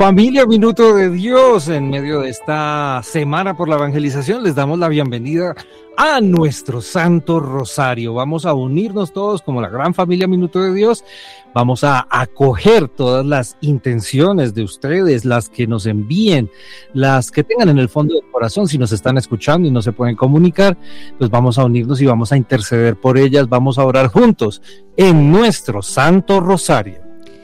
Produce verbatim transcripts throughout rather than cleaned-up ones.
Familia Minuto de Dios, en medio de esta semana por la evangelización, les damos la bienvenida a nuestro Santo Rosario. Vamos a unirnos todos como la gran familia Minuto de Dios. Vamos a acoger todas las intenciones de ustedes, las que nos envíen, las que tengan en el fondo del corazón. Si nos están escuchando y no se pueden comunicar, pues vamos a unirnos y vamos a interceder por ellas. Vamos a orar juntos en nuestro Santo Rosario.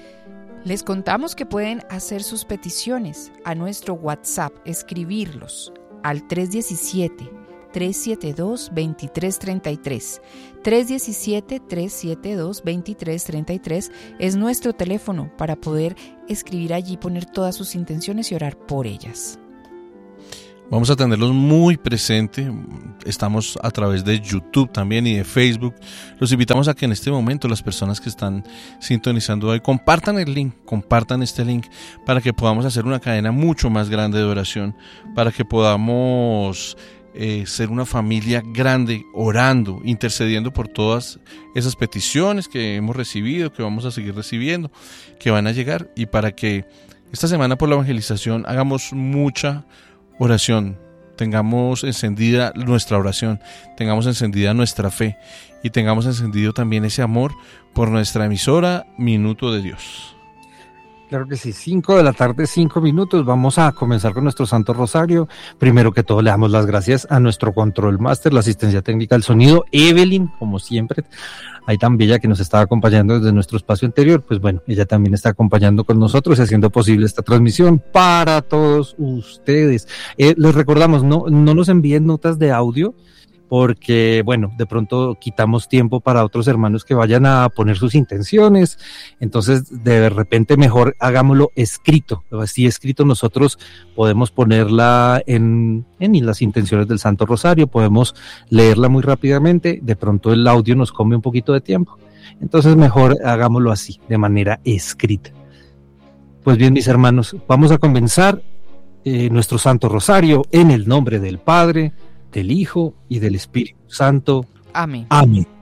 Les contamos que pueden hacer sus peticiones a nuestro WhatsApp, escribirlos al tres uno siete, tres siete dos, dos tres tres tres. tres uno siete, tres siete dos, dos tres tres tres es nuestro teléfono para poder escribir allí, poner todas sus intenciones y orar por ellas. Vamos a tenerlos muy presentes. Estamos a través de YouTube también y de Facebook. Los invitamos a que en este momento las personas que están sintonizando hoy compartan el link, compartan este link para que podamos hacer una cadena mucho más grande de oración, para que podamos eh, ser una familia grande, orando, intercediendo por todas esas peticiones que hemos recibido, que vamos a seguir recibiendo, que van a llegar, y para que esta semana por la evangelización hagamos mucha oración, tengamos encendida nuestra oración, tengamos encendida nuestra fe y tengamos encendido también ese amor por nuestra emisora Minuto de Dios. Claro que sí, cinco de la tarde, cinco minutos, vamos a comenzar con nuestro Santo Rosario. Primero que todo le damos las gracias a nuestro control máster, la asistencia técnica del sonido, Evelyn, como siempre, ahí tan bella que nos está acompañando desde nuestro espacio anterior. Pues bueno, ella también está acompañando con nosotros y haciendo posible esta transmisión para todos ustedes. Eh, les recordamos, no, no nos envíen notas de audio, porque, bueno, de pronto quitamos tiempo para otros hermanos que vayan a poner sus intenciones. Entonces, de repente, mejor hagámoslo escrito. Así escrito nosotros podemos ponerla en, en las intenciones del Santo Rosario, podemos leerla muy rápidamente. De pronto el audio nos come un poquito de tiempo. Entonces, mejor hagámoslo así, de manera escrita. Pues bien, mis hermanos, vamos a comenzar eh, nuestro Santo Rosario en el nombre del Padre, del Hijo y del Espíritu Santo. Amén. Amén.